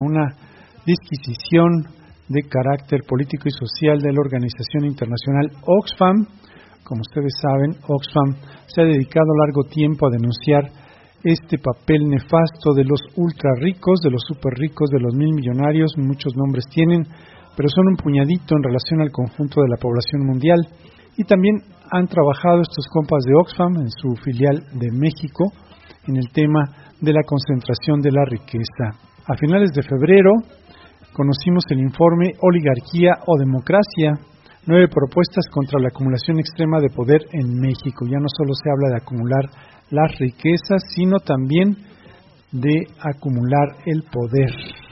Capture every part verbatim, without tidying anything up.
una disquisición de carácter político y social de la organización internacional Oxfam. Como ustedes saben, Oxfam se ha dedicado largo tiempo a denunciar este papel nefasto de los ultra ricos, de los super ricos, de los mil millonarios. Muchos nombres tienen, pero son un puñadito en relación al conjunto de la población mundial. Y también han trabajado estos compas de Oxfam en su filial de México en el tema de la concentración de la riqueza. A finales de febrero conocimos el informe Oligarquía o Democracia, nueve propuestas contra la acumulación extrema de poder en México. Ya no solo se habla de acumular las riquezas, sino también de acumular el poder.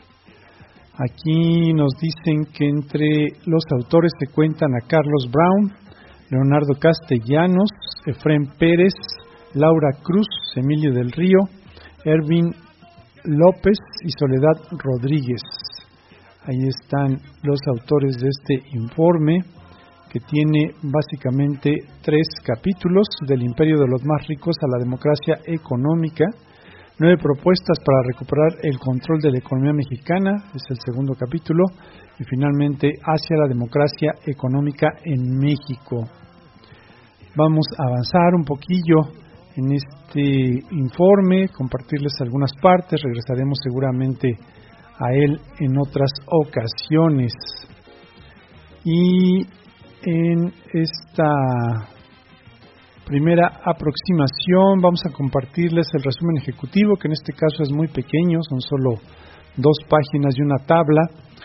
Aquí nos dicen que entre los autores se cuentan a Carlos Brown, Leonardo Castellanos, Efrén Pérez, Laura Cruz, Emilio del Río, Ervin López y Soledad Rodríguez. Ahí están los autores de este informe, que tiene básicamente tres capítulos: del imperio de los más ricos a la democracia económica, nueve propuestas para recuperar el control de la economía mexicana, es el segundo capítulo, y finalmente hacia la democracia económica en México. Vamos a avanzar un poquillo en este informe, compartirles algunas partes, regresaremos seguramente a él en otras ocasiones. Y en esta primera aproximación vamos a compartirles el resumen ejecutivo, que en este caso es muy pequeño, son solo dos páginas y una tabla,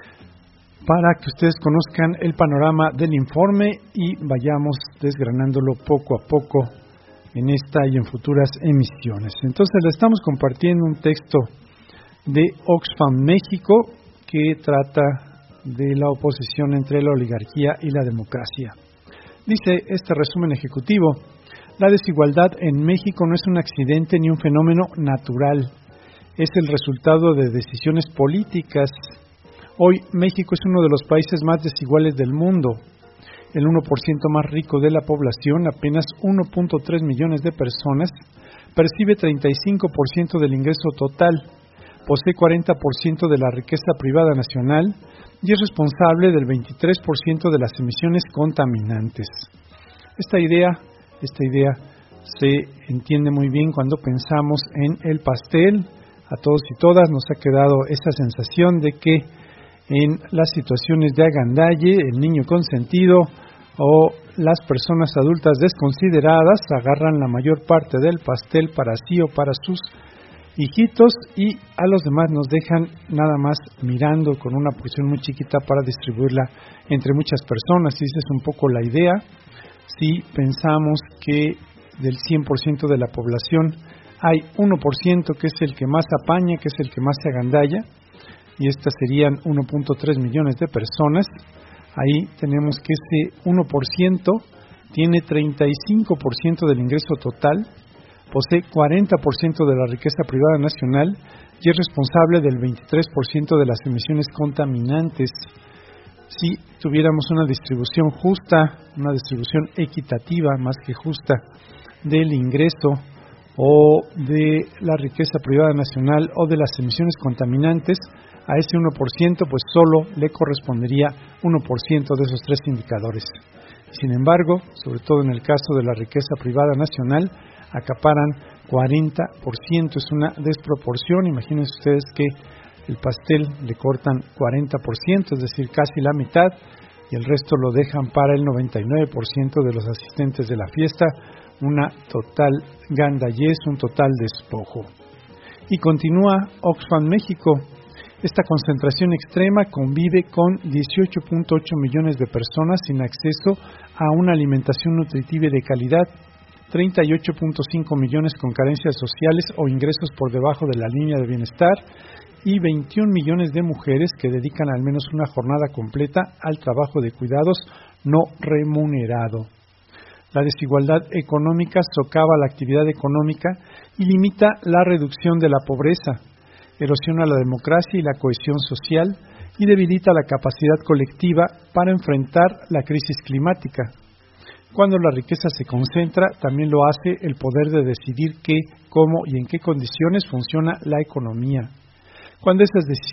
para que ustedes conozcan el panorama del informe y vayamos desgranándolo poco a poco en esta y en futuras emisiones. Entonces le estamos compartiendo un texto de Oxfam México que trata de la oposición entre la oligarquía y la democracia. Dice este resumen ejecutivo: la desigualdad en México no es un accidente ni un fenómeno natural, es el resultado de decisiones políticas. Hoy México es uno de los países más desiguales del mundo. El uno por ciento más rico de la población, apenas uno punto tres millones de personas, percibe treinta y cinco por ciento del ingreso total, posee cuarenta por ciento de la riqueza privada nacional y es responsable del veintitrés por ciento de las emisiones contaminantes. Esta idea, esta idea se entiende muy bien cuando pensamos en el pastel. A todos y todas nos ha quedado esa sensación de que en las situaciones de agandalle, el niño consentido o las personas adultas desconsideradas agarran la mayor parte del pastel para sí o para sus hijitos y a los demás nos dejan nada más mirando con una porción muy chiquita para distribuirla entre muchas personas. Y esa es un poco la idea. Si pensamos que del cien por ciento de la población hay uno por ciento que es el que más apaña, que es el que más se agandalla, y estas serían uno punto tres millones de personas, ahí tenemos que ese uno por ciento tiene treinta y cinco por ciento del ingreso total, posee cuarenta por ciento de la riqueza privada nacional y es responsable del veintitrés por ciento de las emisiones contaminantes. Si tuviéramos una distribución justa, una distribución equitativa más que justa del ingreso o de la riqueza privada nacional o de las emisiones contaminantes, a ese uno por ciento pues solo le correspondería uno por ciento de esos tres indicadores. Sin embargo, sobre todo en el caso de la riqueza privada nacional, acaparan cuarenta por ciento, es una desproporción. Imagínense ustedes que el pastel le cortan cuarenta por ciento, es decir, casi la mitad, y el resto lo dejan para el noventa y nueve por ciento de los asistentes de la fiesta, una total gandallez, un total despojo. Y continúa Oxfam México: esta concentración extrema convive con dieciocho punto ocho millones de personas sin acceso a una alimentación nutritiva y de calidad, treinta y ocho punto cinco millones con carencias sociales o ingresos por debajo de la línea de bienestar y veintiún millones de mujeres que dedican al menos una jornada completa al trabajo de cuidados no remunerado. La desigualdad económica socava la actividad económica y limita la reducción de la pobreza, erosiona la democracia y la cohesión social y debilita la capacidad colectiva para enfrentar la crisis climática. Cuando la riqueza se concentra, también lo hace el poder de decidir qué, cómo y en qué condiciones funciona la economía. Cuando esas decisiones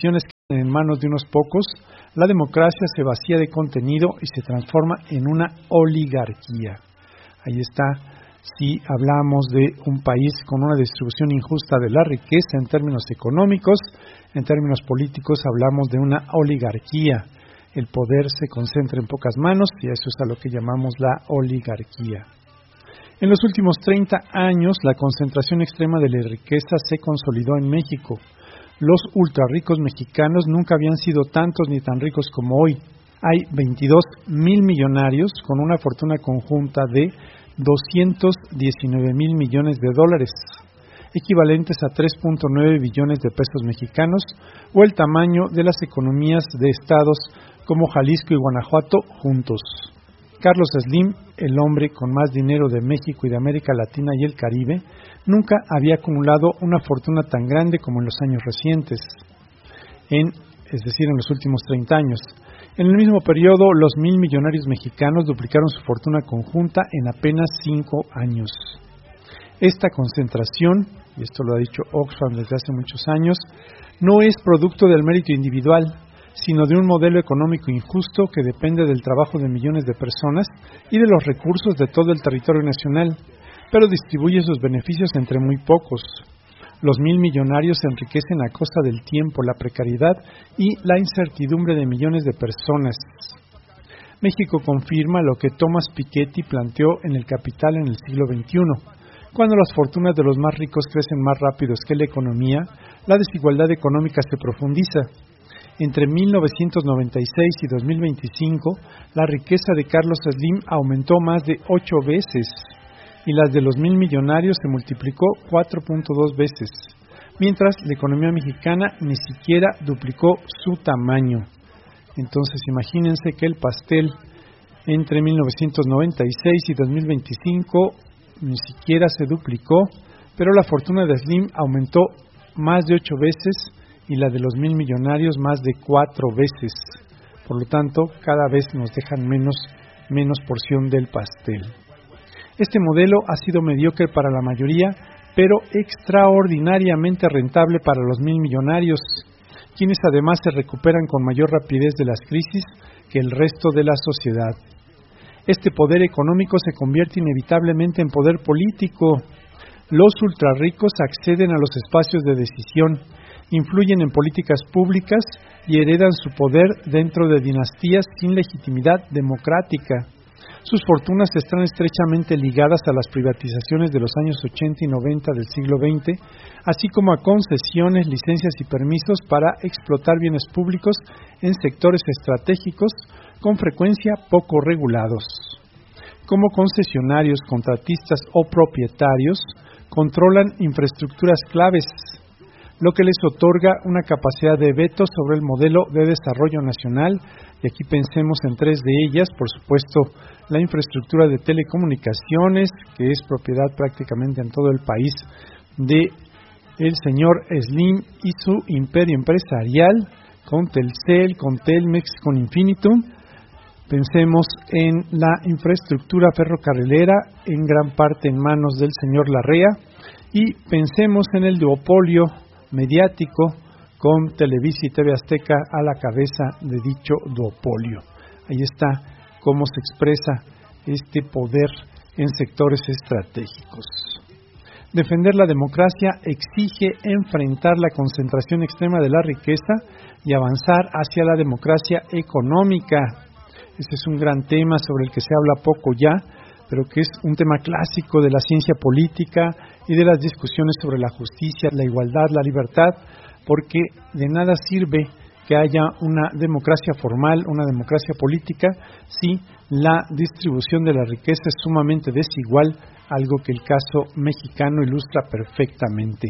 en manos de unos pocos, la democracia se vacía de contenido y se transforma en una oligarquía. Ahí está, si hablamos de un país con una distribución injusta de la riqueza en términos económicos, en términos políticos hablamos de una oligarquía. El poder se concentra en pocas manos y eso es a lo que llamamos la oligarquía. En los últimos treinta años, la concentración extrema de la riqueza se consolidó en México. Los ultrarricos mexicanos nunca habían sido tantos ni tan ricos como hoy. Hay veintidós mil millonarios con una fortuna conjunta de doscientos diecinueve mil millones de dólares, equivalentes a tres punto nueve billones de pesos mexicanos, o el tamaño de las economías de estados como Jalisco y Guanajuato juntos. Carlos Slim, el hombre con más dinero de México y de América Latina y el Caribe, nunca había acumulado una fortuna tan grande como en los años recientes, en, es decir, en los últimos treinta años. En el mismo periodo, los mil millonarios mexicanos duplicaron su fortuna conjunta en apenas cinco años. Esta concentración, y esto lo ha dicho Oxfam desde hace muchos años, no es producto del mérito individual, sino de un modelo económico injusto que depende del trabajo de millones de personas y de los recursos de todo el territorio nacional, pero distribuye sus beneficios entre muy pocos. Los mil millonarios se enriquecen a costa del tiempo, la precariedad y la incertidumbre de millones de personas. México confirma lo que Thomas Piketty planteó en El Capital en el siglo veintiuno. Cuando las fortunas de los más ricos crecen más rápido que la economía, la desigualdad económica se profundiza. Entre mil novecientos noventa y seis y dos mil veinticinco, la riqueza de Carlos Slim aumentó más de ocho veces y las de los mil millonarios se multiplicó cuatro punto dos veces, mientras la economía mexicana ni siquiera duplicó su tamaño. Entonces imagínense que el pastel entre mil novecientos noventa y seis y dos mil veinticinco ni siquiera se duplicó, pero la fortuna de Slim aumentó más de ocho veces y la de los mil millonarios más de cuatro veces. Por lo tanto, cada vez nos dejan menos, menos porción del pastel. Este modelo ha sido mediocre para la mayoría, pero extraordinariamente rentable para los mil millonarios, quienes además se recuperan con mayor rapidez de las crisis que el resto de la sociedad. Este poder económico se convierte inevitablemente en poder político. Los ultrarricos acceden a los espacios de decisión, influyen en políticas públicas y heredan su poder dentro de dinastías sin legitimidad democrática. Sus fortunas están estrechamente ligadas a las privatizaciones de los años ochenta y noventa del siglo veinte, así como a concesiones, licencias y permisos para explotar bienes públicos en sectores estratégicos con frecuencia poco regulados. Como concesionarios, contratistas o propietarios, controlan infraestructuras claves, lo que les otorga una capacidad de veto sobre el modelo de desarrollo nacional, y aquí pensemos en tres de ellas, por supuesto, la infraestructura de telecomunicaciones, que es propiedad prácticamente en todo el país de el señor Slim y su imperio empresarial, con Telcel, con Telmex, con Infinitum. Pensemos en la infraestructura ferrocarrilera, en gran parte en manos del señor Larrea, y pensemos en el duopolio mediático con Televisa y T V Azteca a la cabeza de dicho duopolio. Ahí está cómo se expresa este poder en sectores estratégicos. Defender la democracia exige enfrentar la concentración extrema de la riqueza y avanzar hacia la democracia económica. Este es un gran tema sobre el que se habla poco ya, pero que es un tema clásico de la ciencia política y de las discusiones sobre la justicia, la igualdad, la libertad, porque de nada sirve que haya una democracia formal, una democracia política, si la distribución de la riqueza es sumamente desigual, algo que el caso mexicano ilustra perfectamente.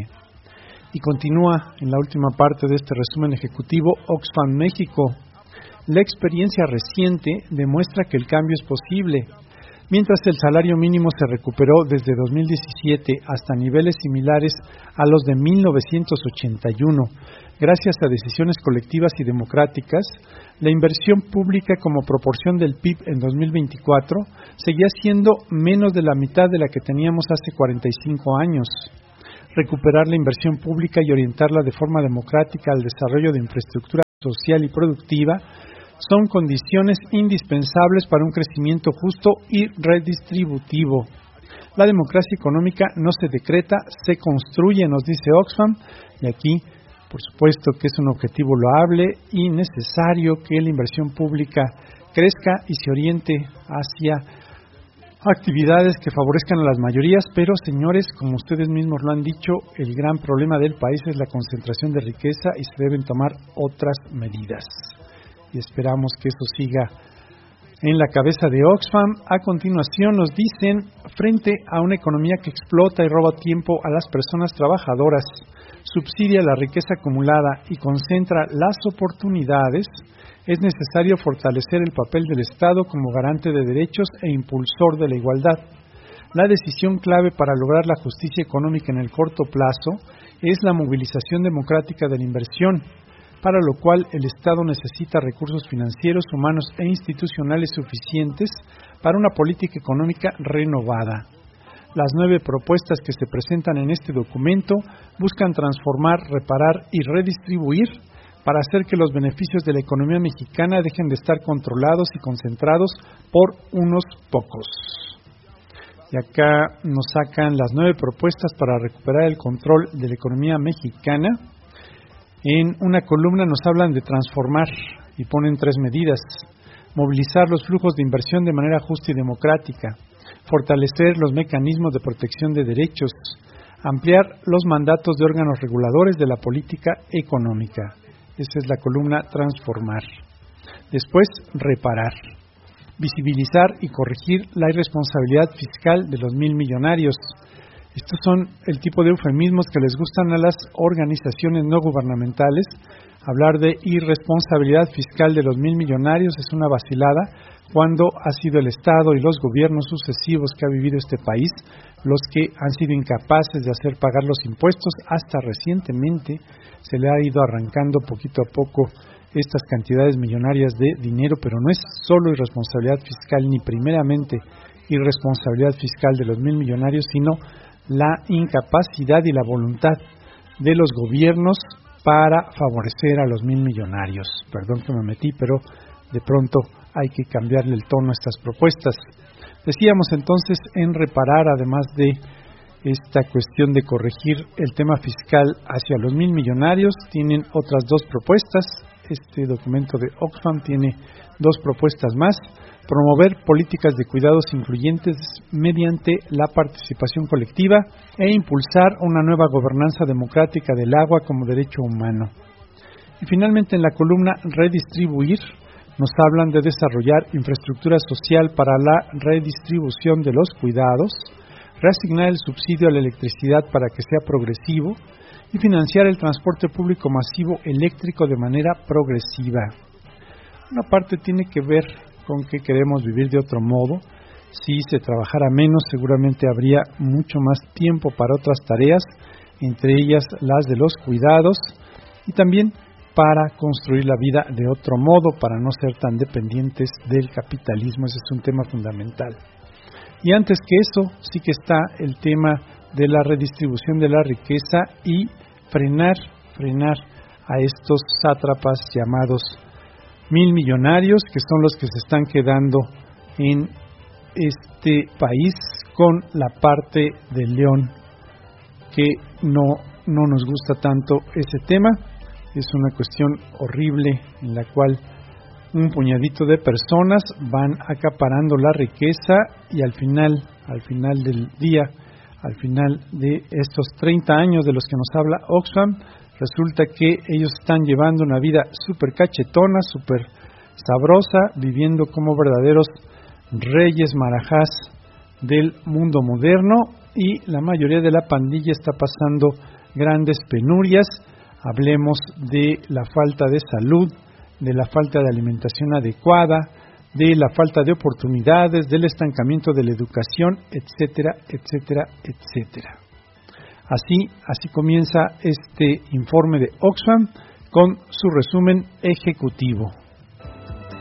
Y continúa en la última parte de este resumen ejecutivo Oxfam México. La experiencia reciente demuestra que el cambio es posible. Mientras el salario mínimo se recuperó desde dos mil diecisiete hasta niveles similares a los de mil novecientos ochenta y uno, gracias a decisiones colectivas y democráticas, la inversión pública como proporción del P I B en dos mil veinticuatro seguía siendo menos de la mitad de la que teníamos hace cuarenta y cinco años. recuperar la inversión pública y orientarla de forma democrática al desarrollo de infraestructura social y productiva son condiciones indispensables para un crecimiento justo y redistributivo. La democracia económica no se decreta, se construye, nos dice Oxfam, y aquí, por supuesto, que es un objetivo loable y necesario que la inversión pública crezca y se oriente hacia actividades que favorezcan a las mayorías, pero señores, como ustedes mismos lo han dicho, el gran problema del país es la concentración de riqueza y se deben tomar otras medidas. Y esperamos que eso siga en la cabeza de Oxfam. A continuación nos dicen, frente a una economía que explota y roba tiempo a las personas trabajadoras, subsidia la riqueza acumulada y concentra las oportunidades, es necesario fortalecer el papel del Estado como garante de derechos e impulsor de la igualdad. La decisión clave para lograr la justicia económica en el corto plazo es la movilización democrática de la inversión, para lo cual el Estado necesita recursos financieros, humanos e institucionales suficientes para una política económica renovada. Las nueve propuestas que se presentan en este documento buscan transformar, reparar y redistribuir para hacer que los beneficios de la economía mexicana dejen de estar controlados y concentrados por unos pocos. Y acá nos sacan las nueve propuestas para recuperar el control de la economía mexicana. En una columna nos hablan de transformar y ponen tres medidas: movilizar los flujos de inversión de manera justa y democrática, fortalecer los mecanismos de protección de derechos, ampliar los mandatos de órganos reguladores de la política económica. Esa es la columna transformar. Después, reparar, visibilizar y corregir la irresponsabilidad fiscal de los mil millonarios. Estos son el tipo de eufemismos que les gustan a las organizaciones no gubernamentales. Hablar de irresponsabilidad fiscal de los mil millonarios es una vacilada cuando ha sido el Estado y los gobiernos sucesivos que ha vivido este país los que han sido incapaces de hacer pagar los impuestos. Hasta recientemente se le ha ido arrancando poquito a poco estas cantidades millonarias de dinero, pero no es solo irresponsabilidad fiscal ni primeramente irresponsabilidad fiscal de los mil millonarios, sino la incapacidad y la voluntad de los gobiernos para favorecer a los mil millonarios. Perdón que me metí, pero de pronto hay que cambiarle el tono a estas propuestas. Decíamos entonces en reparar, además de esta cuestión de corregir el tema fiscal hacia los mil millonarios, tienen otras dos propuestas. Este documento de Oxfam tiene dos propuestas más: promover políticas de cuidados incluyentes mediante la participación colectiva e impulsar una nueva gobernanza democrática del agua como derecho humano. Y finalmente, en la columna redistribuir, nos hablan de desarrollar infraestructura social para la redistribución de los cuidados, reasignar el subsidio a la electricidad para que sea progresivo y financiar el transporte público masivo eléctrico de manera progresiva. Una parte tiene que ver con que queremos vivir de otro modo. Si se trabajara menos, seguramente habría mucho más tiempo para otras tareas, entre ellas las de los cuidados, y también para construir la vida de otro modo, para no ser tan dependientes del capitalismo. Ese es un tema fundamental. Y antes que eso, sí que está el tema de la redistribución de la riqueza y frenar, frenar a estos sátrapas llamados mil millonarios, que son los que se están quedando en este país con la parte del león, que no, no nos gusta tanto ese tema. Es una cuestión horrible en la cual un puñadito de personas van acaparando la riqueza y al final, al final del día, al final de estos treinta años de los que nos habla Oxfam, resulta que ellos están llevando una vida súper cachetona, súper sabrosa, viviendo como verdaderos reyes marajás del mundo moderno, y la mayoría de la pandilla está pasando grandes penurias. Hablemos de la falta de salud, de la falta de alimentación adecuada, de la falta de oportunidades, del estancamiento de la educación, etcétera, etcétera, etcétera. Así, así comienza este informe de Oxfam con su resumen ejecutivo.